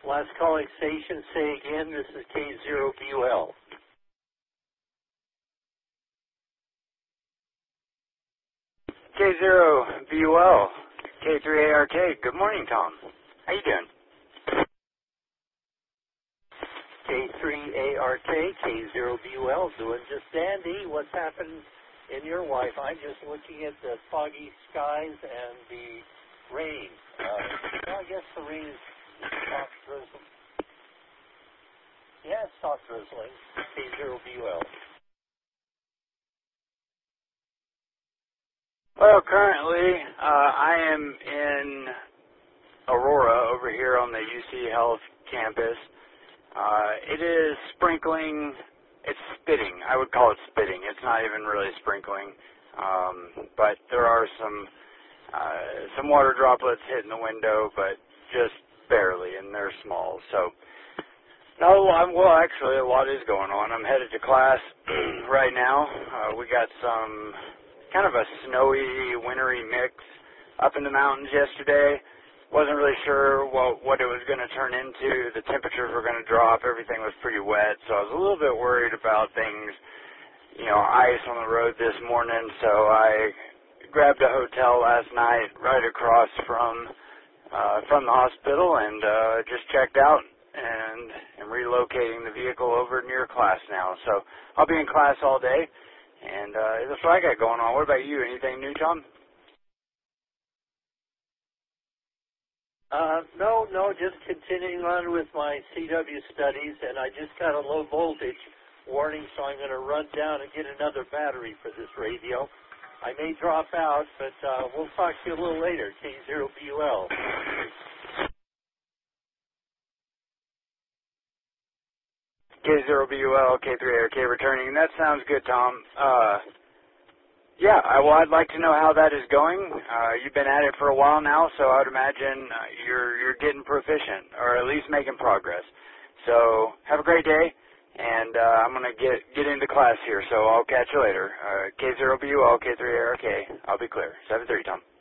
Last calling station, say again, this is K0BUL. K0BUL, K3ARK. Good morning, Tom. How you doing? K3ARK, K0BUL, doing just dandy. What's happened in your life? I'm just looking at the foggy skies and the rain. Well, I guess the rain is soft drizzling. Yeah, it's soft drizzling. K0BUL. Well, currently, I am in Aurora over here on the UC Health campus. It is sprinkling. It's spitting. I would call it spitting. It's not even really sprinkling. But there are some water droplets hitting the window, but just barely, and they're small. So, no, well, actually, a lot is going on. I'm headed to class right now. We got some kind of a snowy, wintry mix up in the mountains yesterday. Wasn't really sure what it was going to turn into. The temperatures were going to drop. Everything was pretty wet, so I was a little bit worried about things, ice on the road this morning. So I grabbed a hotel last night right across from the hospital and just checked out and am relocating the vehicle over near class now. So I'll be in class all day. And that's what I got going on. What about you? Anything new, Tom? No, just continuing on with my CW studies, and I just got a low voltage warning, so I'm going to run down and get another battery for this radio. I may drop out, but we'll talk to you a little later. K0BUL. K0BUL, K3ARK returning. That sounds good, Tom. Yeah, I'd like to know how that is going. You've been at it for a while now, so I would imagine you're getting proficient, or at least making progress. So have a great day, and I'm going to get into class here, so I'll catch you later. K0BUL, K3ARK. I'll be clear. 7:30, Tom.